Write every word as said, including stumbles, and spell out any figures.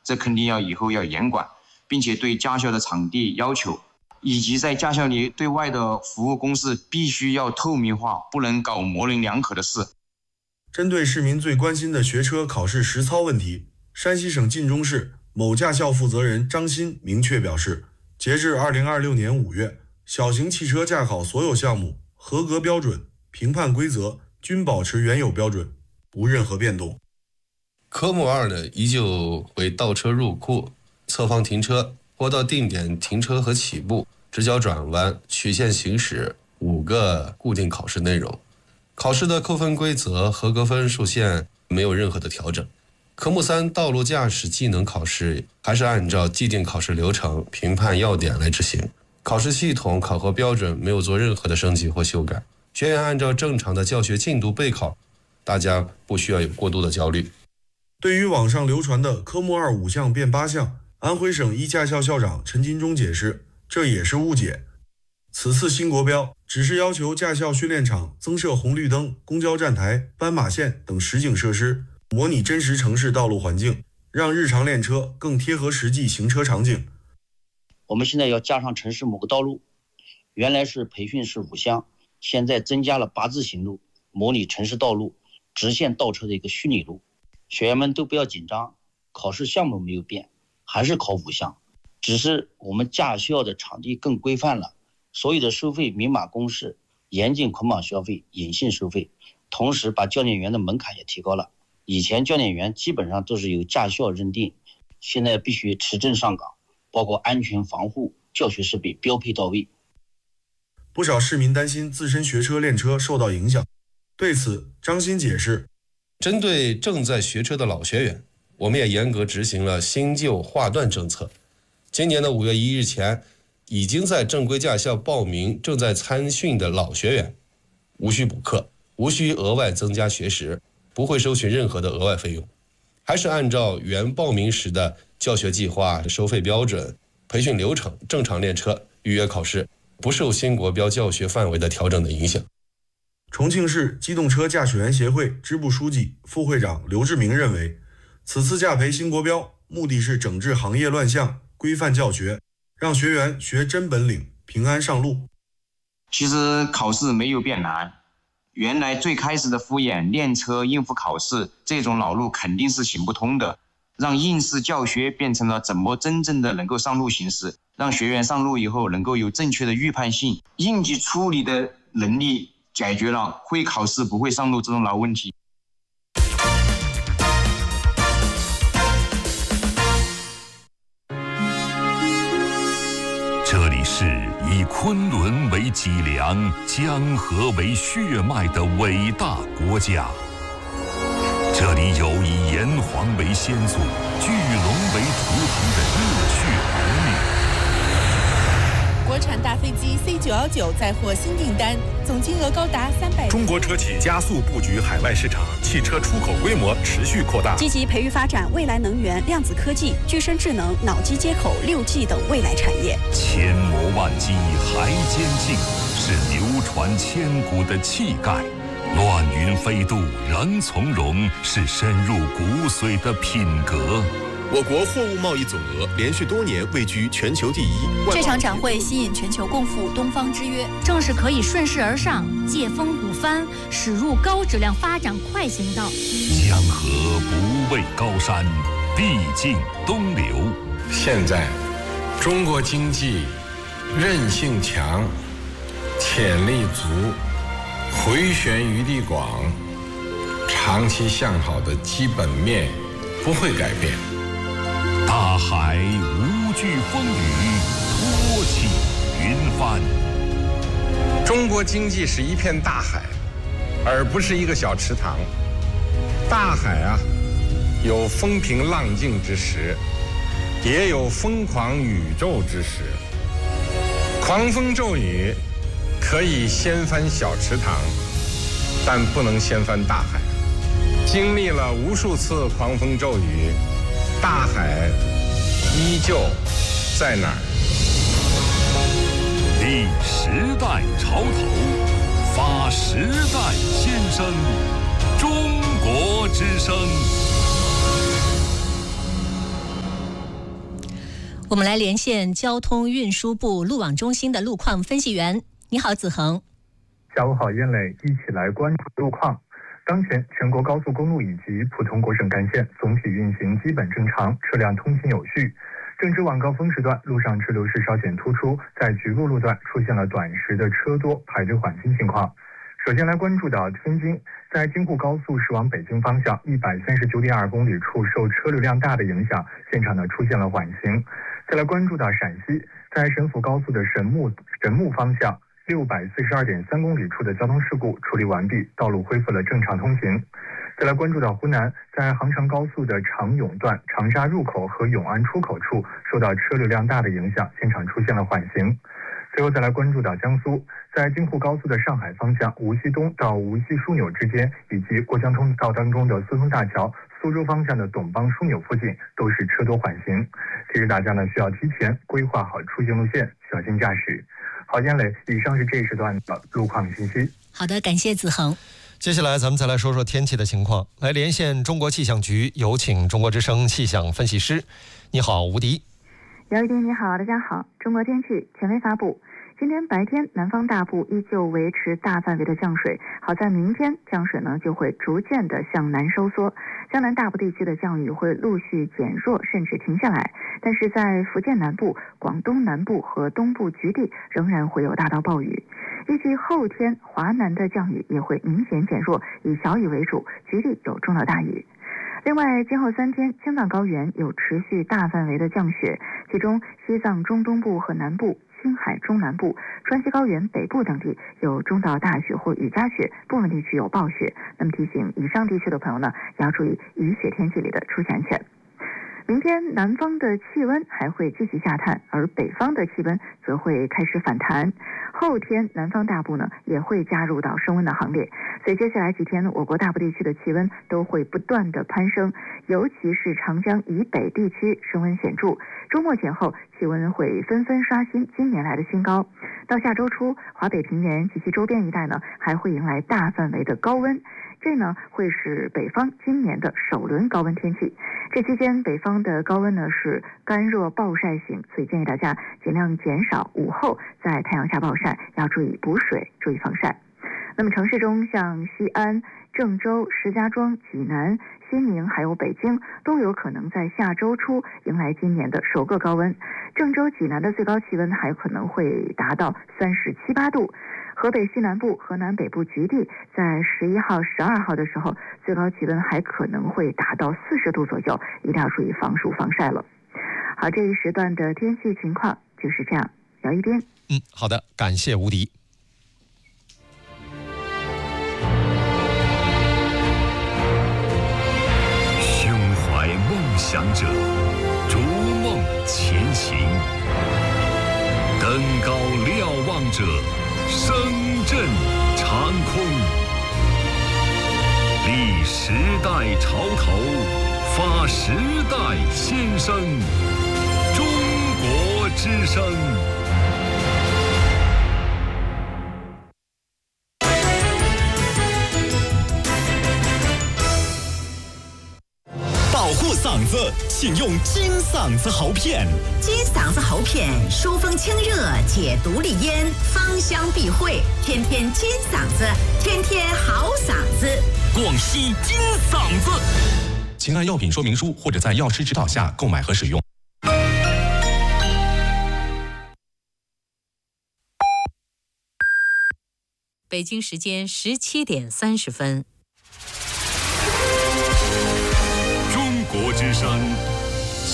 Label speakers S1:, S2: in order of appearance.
S1: 这肯定要以后要严管，并且对驾校的场地要求，以及在驾校里对外的服务公示必须要透明化，不能搞模棱两可的事。
S2: 针对市民最关心的学车考试实操问题，山西省晋中市某驾校负责人张鑫明确表示，截至二零二六年五月，小型汽车驾考所有项目合格标准、评判规则均保持原有标准，无任何变动。
S3: 科目二呢，依旧为倒车入库、侧方停车、坡道定点停车和起步、直角转弯、曲线行驶五个固定考试内容。考试的扣分规则、合格分数线没有任何的调整。科目三道路驾驶技能考试还是按照既定考试流程、评判要点来执行，考试系统、考核标准没有做任何的升级或修改，学员按照正常的教学进度备考，大家不需要有过度的焦虑。
S2: 对于网上流传的科目二五项变八项，安徽省一驾校校长陈金忠解释，这也是误解。此次新国标只是要求驾校训练场增设红绿灯、公交站台、斑马线等实景设施，模拟真实城市道路环境，让日常练车更贴合实际行车场景。
S4: 我们现在要加上城市某个道路，原来是培训是五项，现在增加了八字形路，模拟城市道路直线倒车的一个虚拟路。学员们都不要紧张，考试项目没有变，还是考五项，只是我们驾校的场地更规范了，所有的收费明码公示，严禁捆绑消费、隐性收费，同时把教练员的门槛也提高了。以前教练员基本上都是由驾校认定，现在必须持证上岗，包括安全防护、教学设备标配到位。
S2: 不少市民担心自身学车练车受到影响，对此张鑫解释，
S3: 针对正在学车的老学员，我们也严格执行了新旧划段政策。今年的五月一日前，已经在正规驾校报名正在参训的老学员，无需补课，无需额外增加学时，不会收取任何的额外费用，还是按照原报名时的教学计划、收费标准、培训流程正常练车、预约考试，不受新国标教学范围的调整的影响。
S2: 重庆市机动车驾驶员协会支部书记、副会长刘志明认为，此次驾培新国标目的是整治行业乱象，规范教学，让学员学真本领，平安上路。
S1: 其实考试没有变难，原来最开始的敷衍练车应付考试这种老路肯定是行不通的，让应试教学变成了怎么真正的能够上路行驶，让学员上路以后能够有正确的预判性、应急处理的能力，解决了会考试不会上路这种老问题。
S5: 这里是以昆仑为脊梁、江河为血脉的伟大国家，这里有以炎黄为先祖、巨龙为图腾的热血儿女。
S6: 国产大飞机 C 九一九再获新订单，总金额高达三百。
S7: 中国车企加速布局海外市场，汽车出口规模持续扩大，
S8: 积极培育发展未来能源、量子科技、具身智能、脑机接口、六 G 等未来产业。
S5: 千磨万击还坚劲，是流传千古的气概；乱云飞渡仍从容，是深入骨髓的品格。
S7: 我国货物贸易总额连续多年位居全球第一。
S9: 这场展会吸引全球共赴东方之约，正是可以顺势而上、借风鼓帆，驶入高质量发展快行道。
S5: 江河不畏高山，必尽东流。
S10: 现在，中国经济韧性强，潜力足，回旋余地广，长期向好的基本面不会改变。
S5: 大海无惧风雨，托起云帆。
S10: 中国经济是一片大海，而不是一个小池塘。大海啊，有风平浪静之时，也有疯狂宇宙之时。狂风骤雨可以掀翻小池塘，但不能掀翻大海。经历了无数次狂风骤雨，大海依旧在哪儿？
S5: 立时代潮头，发时代先声，中国之声。
S11: 我们来连线交通运输部路网中心的路况分析员。你好，子恒。
S12: 下午好，燕磊，一起来关注路况。当前全国高速公路以及普通国省干线总体运行基本正常，车辆通行有序。正值晚高峰时段，路上车流是稍显突出，在局部路段出现了短时的车多排队缓行情况。首先来关注到天津，在京沪高速是往北京方向一百三十九点二公里处，受车流量大的影响，现场呢出现了缓行。再来关注到陕西，在沈抚高速的神木神木方向六百四十二点三公里处的交通事故处理完毕，道路恢复了正常通行。再来关注到湖南，在杭长高速的长永段长沙入口和永安出口处受到车流量大的影响，现场出现了缓行。最后再来关注到江苏，在京沪高速的上海方向无锡东到无锡枢纽之间，以及过江通道当中的苏通大桥苏州方向的董邦枢纽附近都是车多缓行。提示大家呢需要提前规划好出行路线，小心驾驶。好，燕磊，以上是这一时段的路况信息。
S11: 好的，感谢子恒。
S13: 接下来咱们再来说说天气的情况，来连线中国气象局，有请中国之声气象分析师。你好，吴迪。
S14: 姚一丁你好，大家好。中国天气权威发布，今天白天南方大部依旧维持大范围的降水，好在明天降水呢就会逐渐的向南收缩，江南大部地区的降雨会陆续减弱甚至停下来，但是在福建南部、广东南部和东部局地仍然会有大到暴雨。预计后天华南的降雨也会明显减弱，以小雨为主，局地有中到大雨。另外，今后三天，青藏高原有持续大范围的降雪，其中西藏中东部和南部、青海中南部、川西高原北部等地有中到大雪或雨夹雪，部分地区有暴雪。那么提醒以上地区的朋友呢，要注意雨雪天气里的出行安全。明天南方的气温还会继续下探，而北方的气温则会开始反弹。后天南方大部呢也会加入到升温的行列，所以接下来几天我国大部地区的气温都会不断的攀升，尤其是长江以北地区升温显著。周末前后气温会纷纷刷新今年来的新高，到下周初，华北平原及其周边一带呢还会迎来大范围的高温。这呢会是北方今年的首轮高温天气。这期间北方的高温呢是干热暴晒型，所以建议大家尽量减少午后在太阳下暴晒，要注意补水，注意防晒。那么城市中像西安、郑州、石家庄、济南、西宁还有北京都有可能在下周初迎来今年的首个高温。郑州、济南的最高气温还可能会达到三十七八度。河北西南部、河南北部局地在十一号、十二号的时候，最高气温还可能会达到四十度左右，一定要注意防暑防晒了。好，这一时段的天气情况就是这样。姚一边，
S13: 嗯，好的，感谢吴迪。
S5: 胸怀梦想者，逐梦前行，登高瞭望者，声震长空，立时代潮头，发时代先声，中国之声。
S15: 保护嗓子，请用金嗓子喉片。
S16: 金嗓子喉片，疏风清热，解毒利咽，芳香避秽，天天金嗓子，天天好嗓子。
S15: 广西金嗓子，请按药品说明书或者在药师指导下购买和使用。
S17: 北京时间十七点三十分。
S5: 中国之声